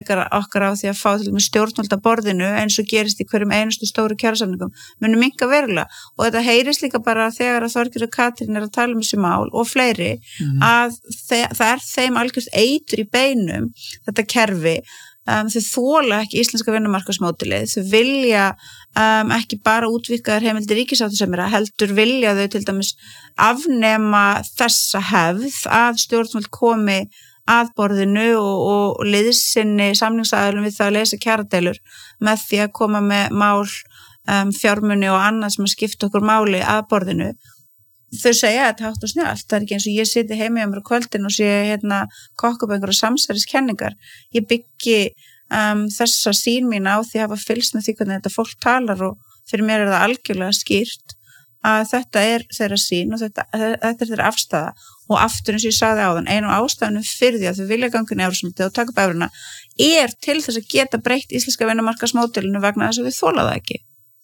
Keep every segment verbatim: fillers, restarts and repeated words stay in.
möguleikar okkar á því að fá til með stjórnvalda borðinu eins og gerist í hverjum einustu stóru kjarasamningum munu minnka verulega og þetta heyrist líka bara þegar að Þorgerður Katrín er að tala um þessi mál og fleiri mm-hmm. að þe- það er þeim algjört eitur í beinum þetta kerfi um, þau þola ekki íslenska vinnumarkaðsmódelið þau vilja um, ekki bara útvíkkaðar heimildir ríkissáttasemjara heldur vilja þau til dæmis afnema þessa hefð að stjórnvald komi að borðinu og, og liðsinni samningsaðilum við það að leysa kjaradeilur með því að koma með mál, um, fjármuni og annað sem að skipta okkur máli að borðinu. Þau segja að þetta hátt og snjált, það er ekki eins og ég siti heima hjá mér á kvöldin og sé hérna kokka upp einhverja samsæriskenningar. Ég byggi um, þessa sín mín á því að hafa fylgst með því hvernig þetta fólk talar og fyrir mér er það algjörlega skýrt að þetta er þeirra sín og þetta, þetta er þeirra afstæða og aftur eins og ég sagði áðan, einu ástæðunum fyrir því að þau vilja gangin í Evrópusambandið og taka upp evruna er til þess að geta breytt íslenska vinnumarkaðsmódelinu vegna þess að við þola það ekki.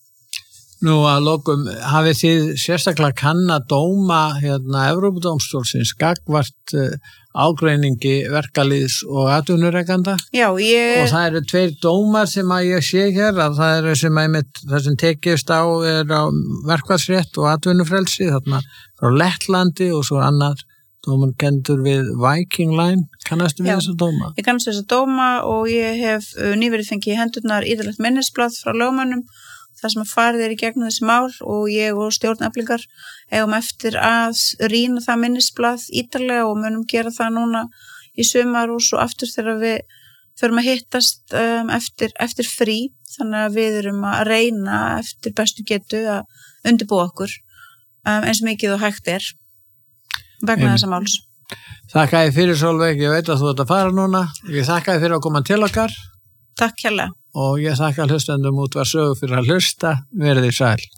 Nú að lokum, hafið þið sérstaklega kanna dóma hérna Evrópudómstólsins gagnvart uh, ágreiningi verkalýðs og atvinnurekanda? Já, ég... Og það eru tveir dómar sem að ég sé hér, að það eru sem að einmitt, það sem tekist á er á verkfallsrétt og atvinnufrelsi, þarna frá Lettlandi og svo annað dómar kendur við Viking Line. Kannastu við þessa dóma? Ég kannast þessa dóma og ég hef uh, nýverið fengið í hendurnar íðalegt minnisblað frá lögmönnum það sem að farið er í gegnum þessi mál og ég og stjórn Eflingar eigum eftir að rýna það minnisblað ítarlega og munum gera það núna í sumar og svo aftur þegar við förum að hittast um, eftir, eftir frí þannig að við erum að reyna eftir bestu getu að undirbúa okkur um, eins mikið og hægt er vegna þessa máls. Þakka ég fyrir Sólveig, ég veit að þú ert að fara núna ég þakka ég fyrir að koma til okkar. Takk hérlega. Og ég þakka hlustendum Útvarp Sögu fyrir að hlusta, verið þið sæl.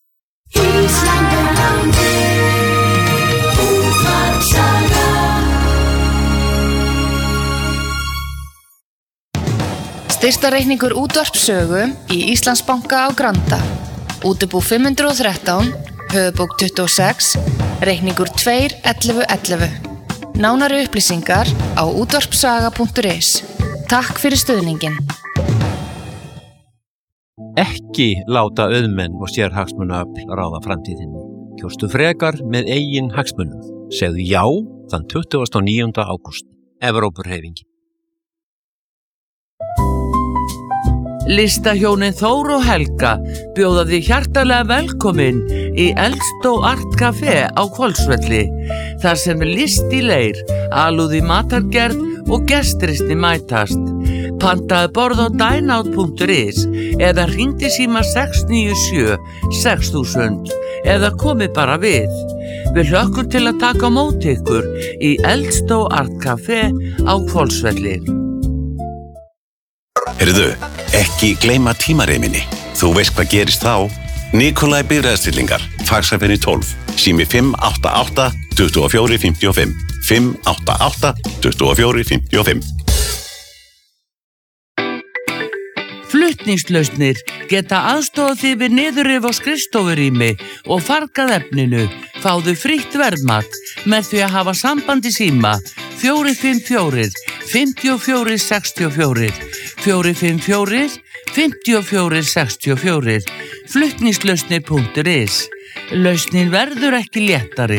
Styrktarreikningur Útvarp Sögu í Íslandsbanka á Granda. Útibú fimm hundruð og þrettán, höfubók tuttugu og sex, reikningur tvö ellefu ellefu. Nánari upplýsingar á útvarpsaga punktur is. Takk fyrir stuðningin. Ekki láta auðmenn og sérhagsmunaöfl ráða framtíðinni. Kjóstu frekar með eigin hagsmunum. Segðu já þann tuttugasta og níunda ágúst. Evrópuhreyfingin. Listahjónin Þór og Helga bjóða þig hjartalega velkomin í Eldstó Art Café á Hvolsvelli. Þar sem er list í leir, alúð í matargerð og gestristi mætast. Pantaðu borð á dineout punktur is eða hringdu í síma sex níu sjö sex þúsund eða komið bara við. Við hlökkum til að taka á móti ykkur í Eldstó Art Café á Hvolsvelli. Heyrðu, ekki gleyma tímareiminni. Þú veist hvað gerist þá. Nikolaj Bifreiðastillingar, Faxafenni tólf, sími fimm átta átta tuttugu og fjögur fimmtíu og fimm, fimm átta átta tuttugu og fjögur fimmtíu og fimm. Flutningslausnir geta aðstofað þig við niðurrif á skrifstofurými og fargað efninu. Fáðu frítt verðmat með því að hafa samband í síma fjögur fimm fjögur fimm fjögur sex fjögur, fjögur fimm fjögur fimm fjögur sex fjögur, flutningslausnir punktur is. Lausnin verður ekki léttari.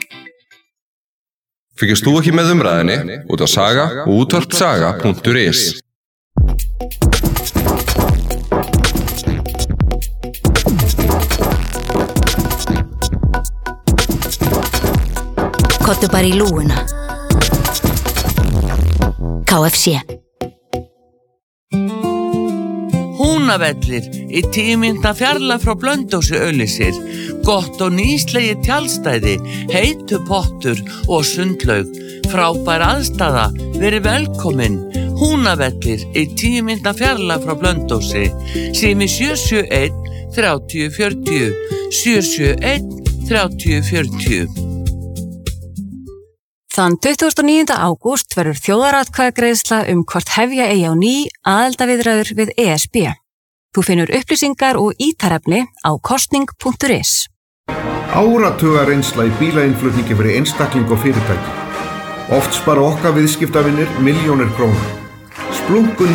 Fylgist þú ekki með umræðinni út á Saga og útvarpsaga punktur is. Kottu bara í lúuna. K F C. Húnavellir í tíu mínútna fjarlægð frá Blönduósi auglýsir. Gott og nýslegið tjaldstæði, heitu pottur og sundlaug. Frábær aðstaða, verið velkomin. Húnavellir í tíu mínútna fjarlægð frá Blönduósi. Sími sjö sjö einn þrjátíu fjörutíu, sjö sjö einn þrjátíu fjörutíu. Þann tuttugasta og níunda ágúst verður þjóðaratkvæðagreiðsla um hvort hefja eigi á ný aðildarviðræður við E S B. Þú finnur upplýsingar og ítarefni á kosning punktur is. Áratuga reynsla í bílainnflutningi fyrir einstakling og fyrirtæki. Oft spara okkar viðskiptavinir milljónir króna. Splunkunni